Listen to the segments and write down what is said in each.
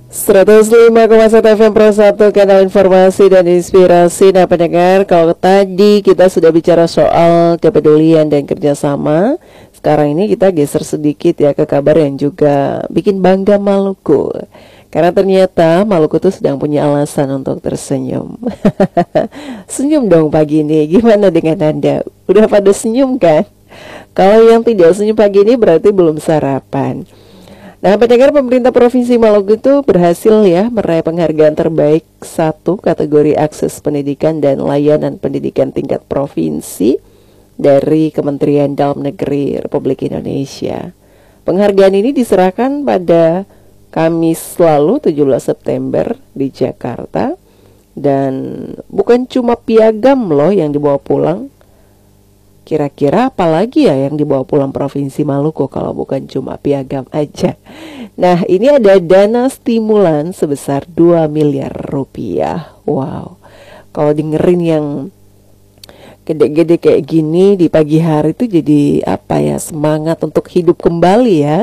105,1 FM Pro 1, kanal informasi dan inspirasi. Nah pendengar, kalau tadi kita sudah bicara soal kepedulian dan kerjasama, sekarang ini kita geser sedikit ya ke kabar yang juga bikin bangga Maluku. Karena ternyata Maluku tuh sedang punya alasan untuk tersenyum. Senyum dong pagi ini, gimana dengan Anda? Udah pada senyum kan? Kalau yang tidak senyum pagi ini berarti belum sarapan. Nah, pendengar, pemerintah Provinsi Maluku itu berhasil ya meraih penghargaan terbaik 1 kategori akses pendidikan dan layanan pendidikan tingkat provinsi dari Kementerian Dalam Negeri Republik Indonesia. Penghargaan ini diserahkan pada Kamis lalu 17 September di Jakarta, dan bukan cuma piagam loh yang dibawa pulang. Kira-kira apa lagi ya yang dibawa pulang Provinsi Maluku kalau bukan cuma piagam aja. Nah, ini ada dana stimulan sebesar 2 miliar rupiah. Wow, kalau dengerin yang gede-gede kayak gini di pagi hari itu jadi apa ya, semangat untuk hidup kembali ya.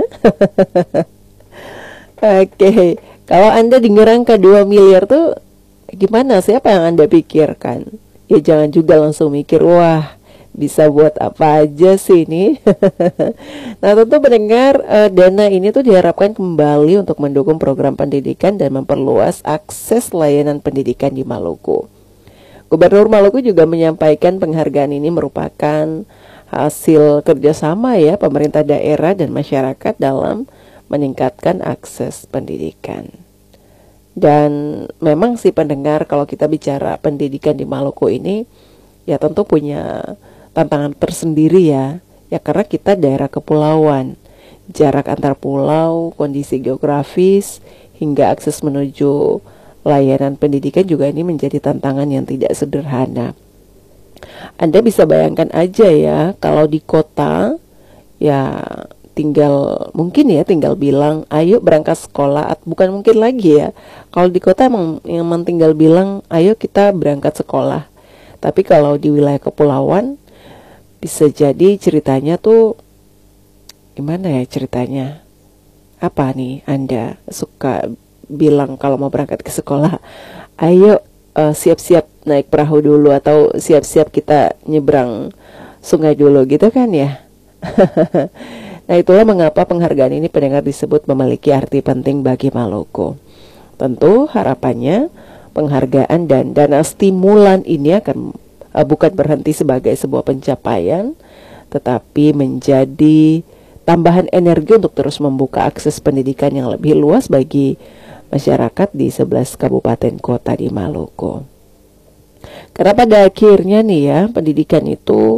Oke, kalau Anda dengar angka 2 miliar tuh gimana? Siapa yang Anda pikirkan? Ya jangan juga langsung mikir, wah bisa buat apa aja sih ini. Nah tentu pendengar, dana ini tuh diharapkan kembali untuk mendukung program pendidikan dan memperluas akses layanan pendidikan di Maluku. Gubernur Maluku juga menyampaikan penghargaan ini merupakan hasil kerjasama ya pemerintah daerah dan masyarakat dalam meningkatkan akses pendidikan. Dan memang sih pendengar, kalau kita bicara pendidikan di Maluku ini ya tentu punya tantangan tersendiri ya karena kita daerah kepulauan, jarak antar pulau, kondisi geografis, hingga akses menuju layanan pendidikan juga ini menjadi tantangan yang tidak sederhana. Anda bisa bayangkan aja ya, kalau di kota ya tinggal bilang ayo berangkat sekolah, bukan mungkin lagi ya. Kalau di kota emang tinggal bilang ayo kita berangkat sekolah. Tapi kalau di wilayah kepulauan bisa jadi ceritanya tuh gimana ya ceritanya? Apa nih Anda suka bilang kalau mau berangkat ke sekolah, ayo siap-siap naik perahu dulu atau siap-siap kita nyebrang sungai dulu gitu kan ya. Nah itulah mengapa penghargaan ini pendengar disebut memiliki arti penting bagi Maluku. Tentu harapannya penghargaan dan dana stimulan ini akan bukan berhenti sebagai sebuah pencapaian, tetapi menjadi tambahan energi untuk terus membuka akses pendidikan yang lebih luas bagi masyarakat di 11 kabupaten kota di Maluku. Karena pada akhirnya nih ya, pendidikan itu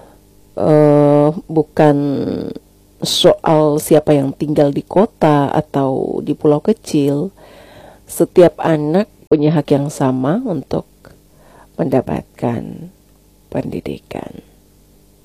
bukan soal siapa yang tinggal di kota atau di pulau kecil. Setiap anak punya hak yang sama untuk mendapatkan pendidikan.